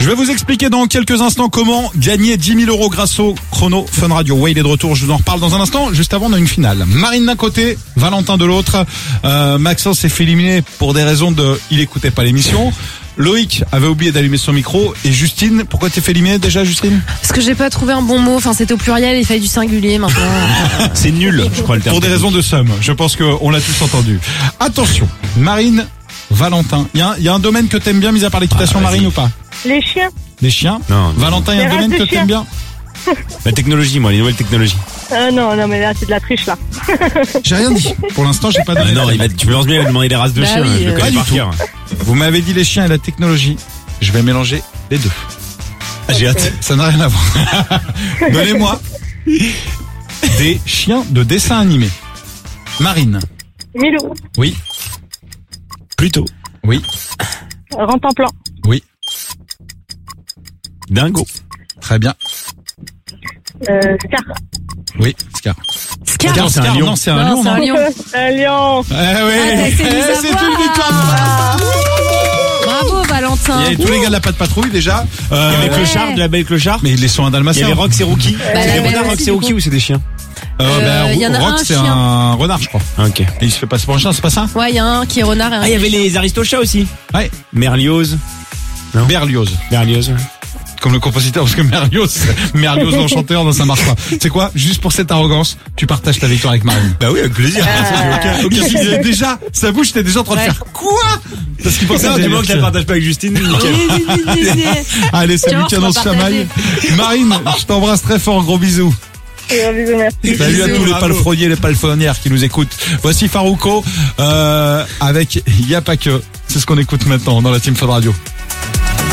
vais vous expliquer dans quelques instants comment gagner 10 000 € grâce au chrono Fun Radio. Ouais, il est de retour, je vous en reparle dans un instant. Juste avant, on a une finale. Marine d'un côté, Valentin de l'autre. Maxence s'est fait éliminer pour des raisons de... Il écoutait pas l'émission. Loïc avait oublié d'allumer son micro. Et Justine, pourquoi t'es fait éliminer déjà, Justine? Parce que j'ai pas trouvé un bon mot. Enfin, c'était au pluriel, il fallait du singulier maintenant. C'est nul, je crois, le terme. Pour des raisons de somme. Je pense qu'on l'a tous entendu. Attention, Marine, Valentin. Il y a un domaine que t'aimes bien, mis à part l'équitation, Marine, ou pas? Les chiens. Les chiens? Non. Valentin, il y a un domaine que t'aimes bien? La technologie, moi, les nouvelles technologies. Non, mais là, c'est de la triche, là. J'ai rien dit. Pour l'instant, j'ai pas de... Non, tu me lances bien à demander des races de chiens. oui, je le pas connais du par tout. cœur. Vous m'avez dit les chiens et la technologie. Je vais mélanger les deux. Ah, j'ai hâte. Ça n'a rien à voir. Donnez-moi des chiens de dessin animé. Marine. Milou. Oui. Plutôt. Oui. Rentre en plan. Oui. Dingo. Très bien. Scar. Oui. Scar. Scar. c'est un lion. Non, c'est un lion. c'est un non lion. Un lion. Eh oui. t'as essayé de nous C'est avoir. une victoire. Bravo, Valentin. Il y a tous les gars de la patte patrouille déjà. Il y avait Ouais. Clochard, de la belle Clochard. Mais ils les sont un Il y dalmatien. avait Rox et Rookie. la C'est des belle renards, Rox aussi, et du Rookie coup. ou c'est des chiens? Il y en a Rox, un c'est chien. un renard, je crois. Ok. Et il se fait passer pour un chien, c'est pas ça? Ouais, il y a un qui est renard et un Ah, il y avait les Aristochats aussi. Ouais. Merlioz. Non. Berlioz. Merlioz. Comme le compositeur, parce que Merlioz l'enchanteur, non, ça marche pas. C'est quoi? Juste pour cette arrogance, tu partages ta victoire avec Marine. Bah oui, avec plaisir. Aucun souci. Déjà, sa bouche était déjà en train de Ouais. faire quoi? Parce qu'il pensait Non, que du moment j'allais que tu la dire- partages pas avec Justine, nickel. Allez, Tu salut, vois, canon on se va chamaille. partager. Marine, je t'embrasse très fort, gros bisous. Un bisou, merci. Salut à Bisous, tous les bravo. palefreniers, les palefrenières qui nous écoutent. Voici Farouko, avec Y a pas que. C'est ce qu'on écoute maintenant dans la Team Fun Radio.